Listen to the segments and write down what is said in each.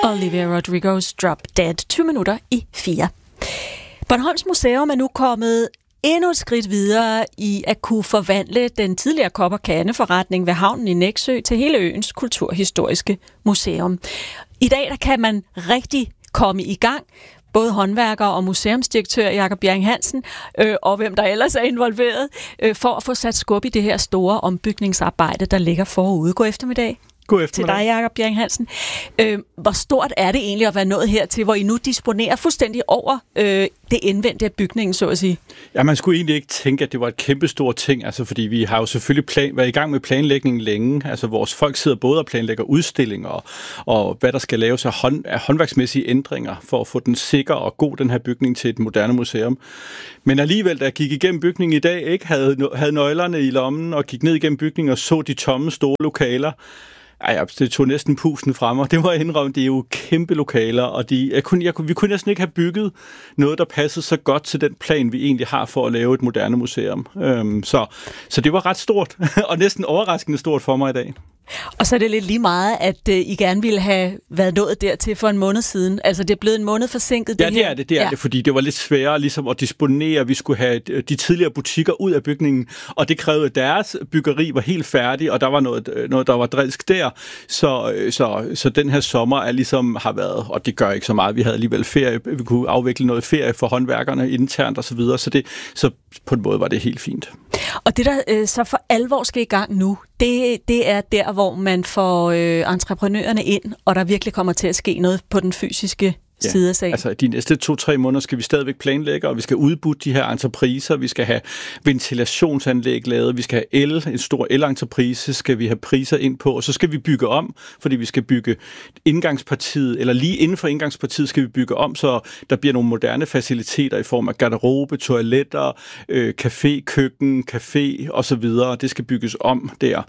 Olivia Rodrigo's Drop Dead, 20 minutter i 4. Bornholms Museum er nu kommet endnu et skridt videre i at kunne forvandle den tidligere kop- og kandeforretning ved havnen i Nexø til hele øens kulturhistoriske museum. I dag der kan man rigtig komme i gang. Både håndværker og museumsdirektør Jakob Bjerring Hansen, og hvem der ellers er involveret, for at få sat skub i det her store ombygningsarbejde, der ligger forude. God eftermiddag. God eftermiddag. Til dig, Jakob Bjerring Hansen. Hvor stort er det egentlig at være nået hertil, hvor I nu disponerer fuldstændig over det indvendige af bygningen, så at sige? Ja, man skulle egentlig ikke tænke, at det var et kæmpestort ting, altså fordi vi har jo selvfølgelig været i gang med planlægningen længe. Altså vores folk sidder både og planlægger udstillinger og hvad der skal laves af håndværksmæssige ændringer for at få den sikker og god, den her bygning, til et moderne museum. Men alligevel, da jeg gik igennem bygningen i dag, ikke havde nøglerne i lommen og gik ned igennem bygningen og så de tomme store lokaler, det tog næsten pusten frem, og det var indrømme, det er jo kæmpe lokaler, og vi kunne næsten ikke have bygget noget, der passede så godt til den plan, vi egentlig har for at lave et moderne museum. Så det var ret stort, og næsten overraskende stort for mig i dag. Og så er det lidt lige meget, at I gerne ville have været nået dertil for en måned siden. Altså, det er blevet en måned forsinket. Det er det, fordi det var lidt sværere ligesom at disponere. Vi skulle have de tidligere butikker ud af bygningen, og det krævede, at deres byggeri var helt færdig, og der var noget der var drilsk der. Så den her sommer er ligesom har været, og det gør ikke så meget. Vi havde alligevel ferie. Vi kunne afvikle noget ferie for håndværkerne internt og så videre. Så på en måde var det helt fint. Og det, der så for alvor skal i gang nu, det er der, hvor man får entreprenørerne ind, og der virkelig kommer til at ske noget på den fysiske side af sagen. Altså de næste 2-3 måneder skal vi stadigvæk planlægge, og vi skal udbudde de her entrepriser, vi skal have ventilationsanlæg lavet, vi skal have en stor elentreprise, skal vi have priser ind på, og så skal vi bygge om, fordi vi skal bygge indgangspartiet, eller lige inden for indgangspartiet skal vi bygge om, så der bliver nogle moderne faciliteter i form af garderobe, toiletter, café, køkken, café og så videre. Det skal bygges om der.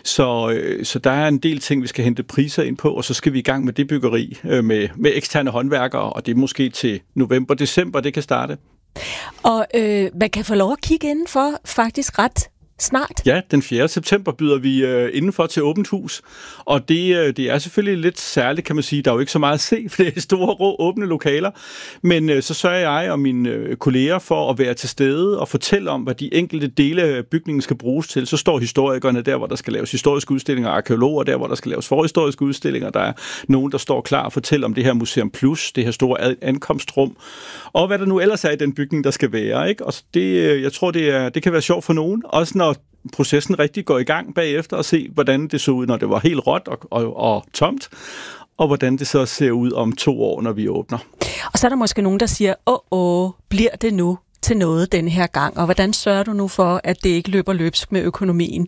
Så der er en del ting, vi skal hente priser ind på, og så skal vi i gang med det byggeri med eksterne håndværkere, og det er måske til november-december, det kan starte. Og man kan få lov at kigge indenfor faktisk ret snart. Ja, den 4. september byder vi indenfor til åbent hus, og det er selvfølgelig lidt særligt, kan man sige. Der er jo ikke så meget at se, for det er store, rå, åbne lokaler, men så sørger jeg og mine kolleger for at være til stede og fortælle om, hvad de enkelte dele af bygningen skal bruges til. Så står historikerne der, hvor der skal laves historiske udstillinger, arkeologer der, hvor der skal laves forhistoriske udstillinger. Der er nogen, der står klar og fortæller om det her Museum Plus, det her store ankomstrum, og hvad der nu ellers er i den bygning, der skal være, ikke? Og jeg tror, det kan være sjovt for nogen, også når processen rigtig går i gang bagefter og se, hvordan det så ud, når det var helt råt og tomt, og hvordan det så ser ud om 2 år, når vi åbner. Og så er der måske nogen, der siger, bliver det nu til noget den her gang, og hvordan sørger du nu for, at det ikke løber løbsk med økonomien?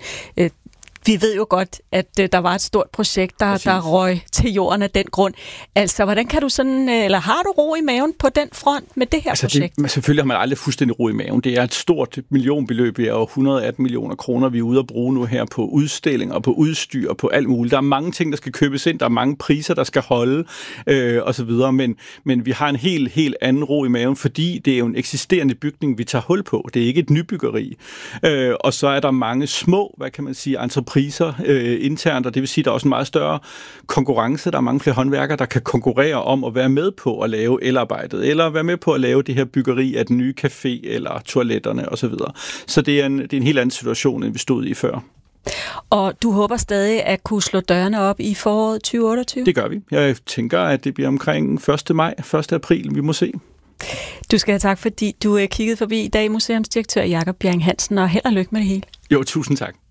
Vi ved jo godt, at der var et stort projekt, der røg til jorden af den grund. Altså, hvordan kan du sådan, eller har du ro i maven på den front med det her projekt? Selvfølgelig har man aldrig fuldstændig ro i maven. Det er et stort millionbeløb. Vi er jo 118 millioner kroner, vi er ude at bruge nu her på udstillinger, på udstyr, på alt muligt. Der er mange ting, der skal købes ind. Der er mange priser, der skal holde, og så videre. Men vi har en helt anden ro i maven, fordi det er jo en eksisterende bygning, vi tager hul på. Det er ikke et nybyggeri. Og så er der mange små, hvad kan man sige, entrepriser internt, og det vil sige, at der er også en meget større konkurrence. Der er mange flere håndværkere, der kan konkurrere om at være med på at lave elarbejdet, eller være med på at lave det her byggeri af den nye café, eller toiletterne osv. Så det er en helt anden situation, end vi stod i før. Og du håber stadig at kunne slå dørene op i foråret 2028? Det gør vi. Jeg tænker, at det bliver omkring 1. maj, 1. april, vi må se. Du skal have tak, fordi du kiggede forbi i dag, museumsdirektør Jakob Bjerring Hansen, og held og lykke med det hele. Jo, tusind tak.